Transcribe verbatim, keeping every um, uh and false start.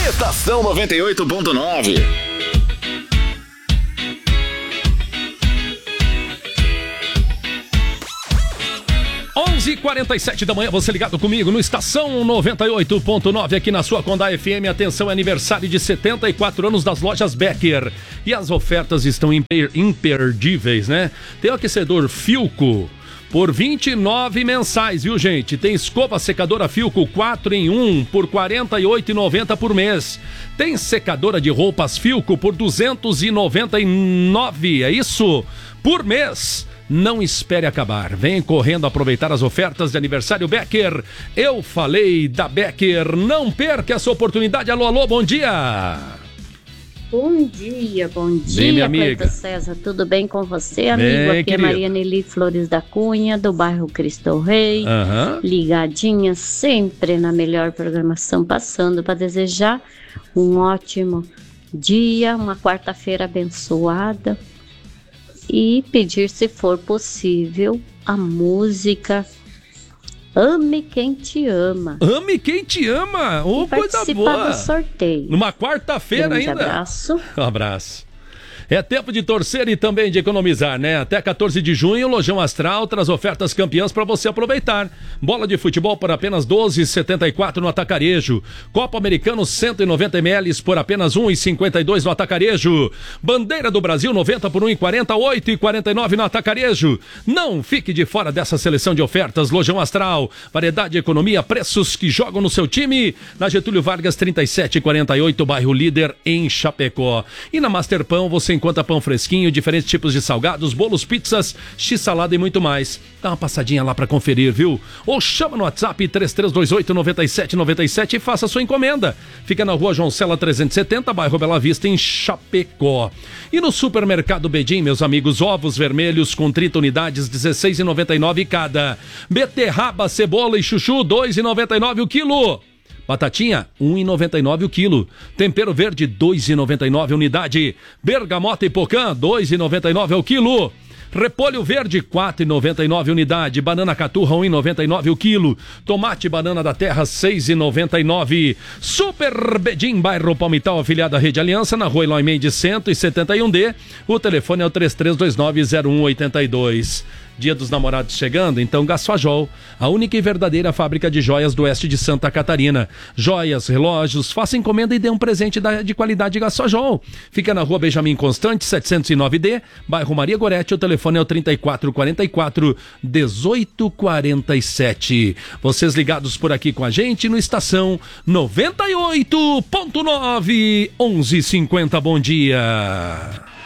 Estação noventa e oito ponto nove. onze e quarenta e sete da manhã, você ligado comigo no Estação noventa e oito ponto nove aqui na sua Condá F M. Atenção, é aniversário de setenta e quatro anos das lojas Becker. E as ofertas estão imper- imperdíveis, né? Tem o aquecedor Filco por vinte e nove mensais, viu, gente? Tem escova secadora Filco quatro em um por quarenta e oito reais e noventa centavos por mês. Tem secadora de roupas Filco por duzentos e noventa e nove reais, é isso? Por mês. Não espere acabar. Vem correndo aproveitar as ofertas de aniversário Becker. Eu falei da Becker. Não perca essa oportunidade. Alô, alô, bom dia. Bom dia, bom dia, minha amiga. Cleito César. Tudo bem com você, amigo? Bem, Aqui querida. é Maria Nelly Flores da Cunha, do bairro Cristo Rei. Uhum. Ligadinha sempre na melhor programação, passando para desejar um ótimo dia, uma quarta-feira abençoada. E pedir, se for possível, a música Ame Quem Te Ama. Ame Quem Te Ama. Ô, E coisa participar boa. do sorteio. Numa quarta-feira Grande ainda. abraço. Um abraço. É tempo de torcer e também de economizar, né? Até quatorze de junho, o Lojão Astral traz ofertas campeãs para você aproveitar. Bola de futebol por apenas doze reais e setenta e quatro centavos no Atacarejo. Copo Americano cento e noventa mililitros por apenas um real e cinquenta e dois centavos no Atacarejo. Bandeira do Brasil noventa por um real e quarenta e oito centavos e quarenta e nove centavos no Atacarejo. Não fique de fora dessa seleção de ofertas. Lojão Astral, variedade, economia, preços que jogam no seu time. Na Getúlio Vargas trinta e sete e quarenta e oito, bairro Líder, em Chapecó. E na Master Pão você encontra pão fresquinho, diferentes tipos de salgados, bolos, pizzas, x-salada e muito mais. Dá uma passadinha lá para conferir, viu? Ou chama no WhatsApp três três dois oito, nove sete nove sete e faça sua encomenda. Fica na rua João Cela trezentos e setenta, bairro Bela Vista, em Chapecó. E no supermercado Bedim, meus amigos, ovos vermelhos com trinta unidades, dezesseis reais e noventa e nove cada. Beterraba, cebola e chuchu, dois reais e noventa e nove o quilo. Batatinha, um real e noventa e nove o quilo. Tempero verde, dois reais e noventa e nove a unidade. Bergamota e pocã, dois reais e noventa e nove o quilo. Repolho verde, quatro reais e noventa e nove a unidade. Banana caturra, um real e noventa e nove o quilo. Tomate banana da terra, seis reais e noventa e nove. Super Bedim, bairro Palmital, afiliado à Rede Aliança, na rua Eloy Mendes cento e setenta e um D. O telefone é o três três dois nove, zero um oito dois. Dia dos Namorados chegando, então Gasfajol, a única e verdadeira fábrica de joias do oeste de Santa Catarina. Joias, relógios, faça encomenda e dê um presente da, de qualidade Gasfajol. Fica na rua Benjamin Constante, setecentos e nove D, bairro Maria Gorete, o telefone é o trinta e quatro quarenta e quatro, dezoito quarenta e sete. Vocês ligados por aqui com a gente no Estação noventa e oito ponto nove, onze e cinquenta, bom dia.